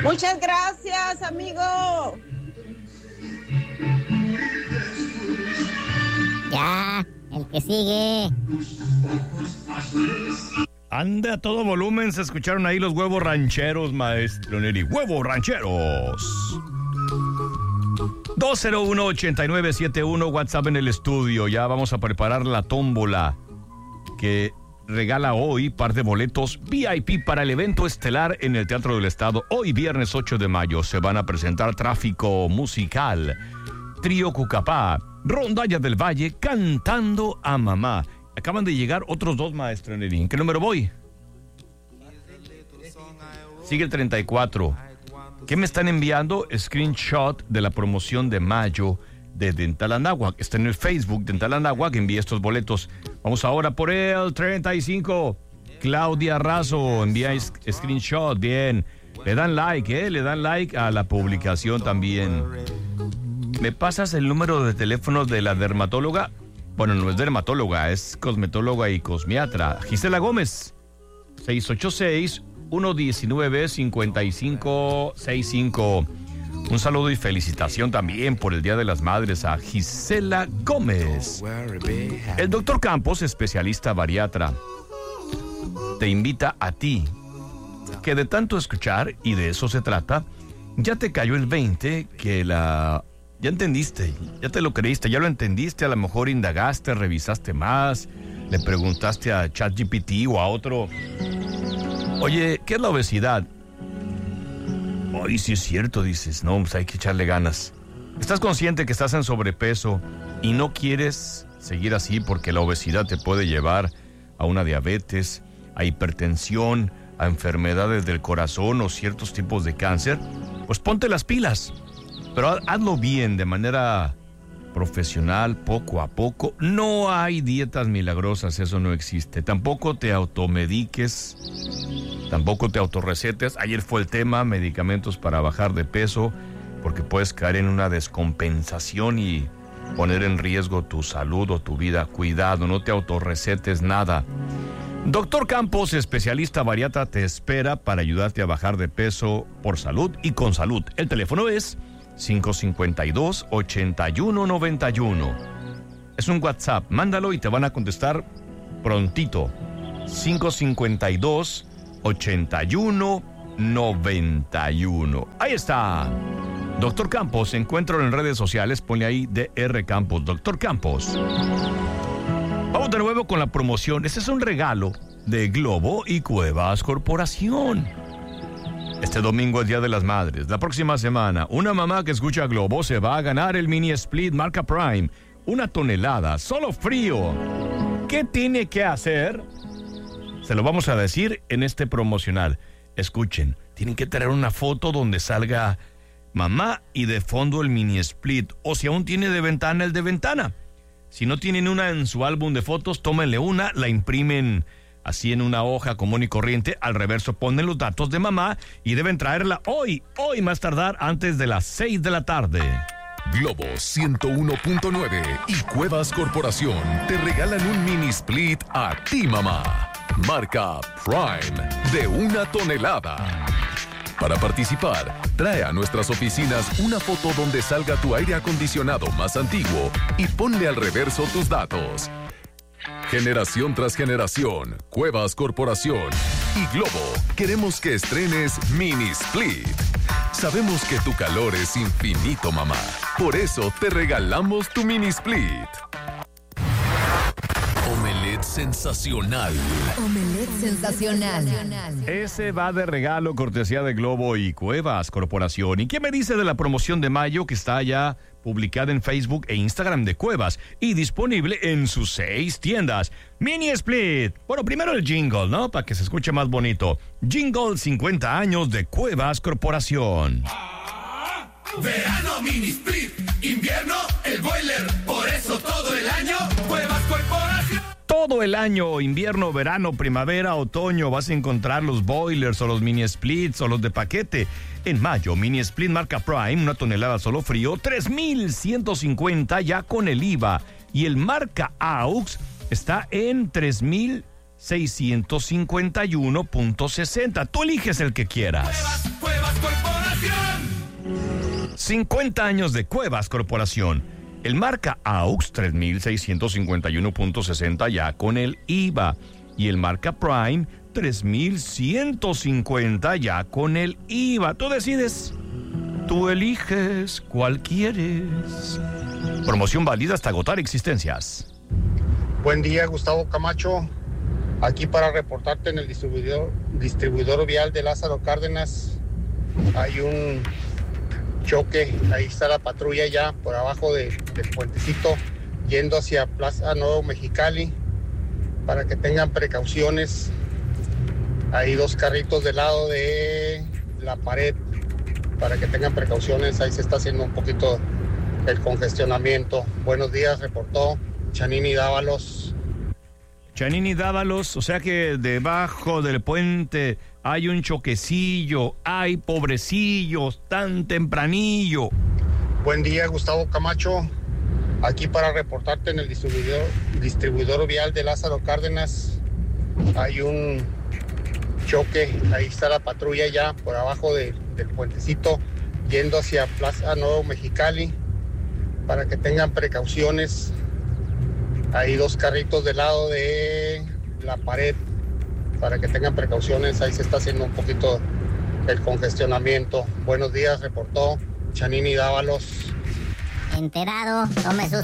Muchas gracias, amigo. Ya, el que sigue. Anda a todo volumen, se escucharon ahí los huevos rancheros, maestro Neri. ¡Huevos rancheros! 201-8971, WhatsApp en el estudio. Ya vamos a preparar la tómbola que regala hoy par de boletos VIP para el evento estelar en el Teatro del Estado. Hoy, viernes 8 de mayo, se van a presentar Tráfico Musical, Trío Cucapá, Rondalla del Valle, Cantando a Mamá. Acaban de llegar otros dos, maestro Neri. ¿En qué número voy? Sigue el 34. ¿Qué me están enviando? Screenshot de la promoción de mayo de Dental Anáhuac. Está en el Facebook Dental Anáhuac. Envía estos boletos. Vamos ahora por el 35. Claudia Razo envía screenshot. Bien. Le dan like, Le dan like a la publicación también. ¿Me pasas el número de teléfono de la dermatóloga? Bueno, no es dermatóloga, es cosmetóloga y cosmiatra. Gisela Gómez, 686-119-5565. Un saludo y felicitación también por el Día de las Madres a Gisela Gómez. El doctor Campos, especialista bariatra, te invita a ti, que de tanto escuchar, y de eso se trata, ya te cayó el 20, ya entendiste, ya te lo creíste, ya lo entendiste, a lo mejor indagaste, revisaste más, le preguntaste a ChatGPT o a otro. Oye, ¿qué es la obesidad? Ay, sí es cierto, dices, no, pues hay que echarle ganas. ¿Estás consciente que estás en sobrepeso y no quieres seguir así porque la obesidad te puede llevar a una diabetes, a hipertensión, a enfermedades del corazón o ciertos tipos de cáncer? Pues ponte las pilas. Pero hazlo bien, de manera profesional, poco a poco. No hay dietas milagrosas, eso no existe. Tampoco te automediques, tampoco te autorrecetes. Ayer fue el tema, medicamentos para bajar de peso, porque puedes caer en una descompensación y poner en riesgo tu salud o tu vida. Cuidado, no te autorrecetes nada. Doctor Campos, especialista bariatra, te espera para ayudarte a bajar de peso por salud y con salud. El teléfono es 552-8191. Es un WhatsApp, mándalo y te van a contestar prontito. 552-8191. Ahí está. Doctor Campos, encuéntralo en redes sociales, ponle ahí DR Campos. Doctor Campos. Vamos de nuevo con la promoción. Este es un regalo de Globo y Cuevas Corporación. Este domingo es Día de las Madres. La próxima semana, una mamá que escucha Globo se va a ganar el mini split marca Prime. 1 tonelada, solo frío. ¿Qué tiene que hacer? Se lo vamos a decir en este promocional. Escuchen, tienen que traer una foto donde salga mamá y de fondo el mini split. O si aún tiene de ventana, el de ventana. Si no tienen una en su álbum de fotos, tómenle una, la imprimen así en una hoja común y corriente, al reverso ponen los datos de mamá y deben traerla hoy más tardar antes de las 6 de la tarde. Globo 101.9 y Cuevas Corporación te regalan un mini split a ti, mamá. Marca Prime de 1 tonelada. Para participar, trae a nuestras oficinas una foto donde salga tu aire acondicionado más antiguo y ponle al reverso tus datos. Generación tras generación, Cuevas Corporación y Globo queremos que estrenes Mini Split. Sabemos que tu calor es infinito, mamá. Por eso te regalamos tu Mini Split. Omelette sensacional. Omelette sensacional. Ese va de regalo, cortesía de Globo y Cuevas Corporación. ¿Y qué me dice de la promoción de mayo que está ya publicada en Facebook e Instagram de Cuevas y disponible en sus 6 tiendas? Mini Split. Bueno, primero el jingle, ¿no? Para que se escuche más bonito. Jingle 50 años de Cuevas Corporación. Verano Mini Split, invierno el boiler, por eso todo el año Cuevas Corporación. Todo el año, invierno, verano, primavera, otoño, vas a encontrar los boilers o los mini splits o los de paquete. En mayo, mini split marca Prime, 1 tonelada solo frío, 3,150 ya con el IVA. Y el marca AUX está en 3,651.60. Tú eliges el que quieras. Cuevas Corporación. 50 años de Cuevas Corporación. El marca AUX 3651.60 ya con el IVA. Y el marca Prime 3150 ya con el IVA. Tú decides. Tú eliges cuál quieres. Promoción válida hasta agotar existencias. Buen día, Gustavo Camacho. Aquí para reportarte en el distribuidor vial de Lázaro Cárdenas. Hay un choque, ahí está la patrulla ya por abajo del puentecito, yendo hacia Plaza Nuevo Mexicali, para que tengan precauciones. Hay 2 carritos del lado de la pared, para que tengan precauciones. Ahí se está haciendo un poquito el congestionamiento. Buenos días, reportó Chanini Dávalos. Chanini Dávalos, o sea que debajo del puente hay un choquecillo, hay pobrecillos, tan tempranillo. Buen día, Gustavo Camacho. Aquí para reportarte en el distribuidor vial de Lázaro Cárdenas. Hay un choque, ahí está la patrulla ya por abajo del puentecito, yendo hacia Plaza Nuevo Mexicali, para que tengan precauciones. Hay 2 carritos del lado de la pared, para que tengan precauciones. Ahí se está haciendo un poquito el congestionamiento. Buenos días, reportó Chanini Dávalos. Enterado, tome sus